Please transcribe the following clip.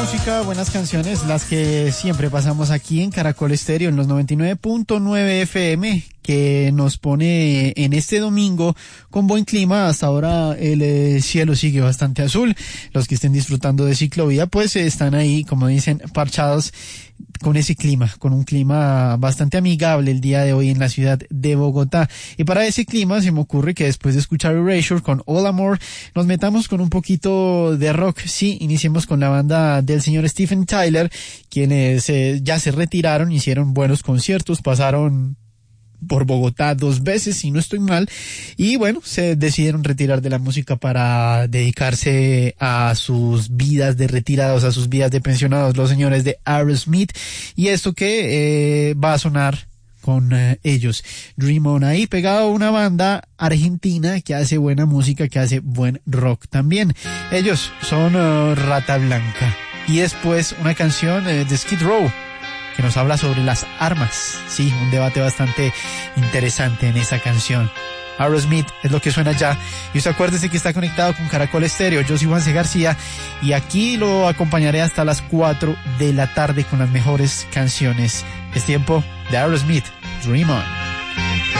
música, buenas canciones, las que siempre pasamos aquí en Caracol Estéreo en los 99.9 FM, que nos pone en este domingo con buen clima. Hasta ahora el cielo sigue bastante azul. Los que estén disfrutando de ciclovía pues están ahí, como dicen, parchados con ese clima, con un clima bastante amigable el día de hoy en la ciudad de Bogotá. Y para ese clima se me ocurre que después de escuchar Erasure con All Amor, nos metamos con un poquito de rock. Sí, iniciemos con la banda del señor Steven Tyler, quienes ya se retiraron, hicieron buenos conciertos, pasaron por Bogotá 2 veces, si no estoy mal, y bueno, se decidieron retirar de la música para dedicarse a sus vidas de retirados, a sus vidas de pensionados, los señores de Aerosmith, y esto que va a sonar con ellos, Dream On, ahí pegado a una banda argentina que hace buena música, que hace buen rock también. Ellos son Rata Blanca, y después una canción de Skid Row que nos habla sobre las armas. Sí, un debate bastante interesante en esa canción. Aerosmith es lo que suena ya. Y usted acuérdese que está conectado con Caracol Estéreo. Yo soy Juan C. García y aquí lo acompañaré hasta las 4 de la tarde con las mejores canciones. Es tiempo de Aerosmith, Dream On.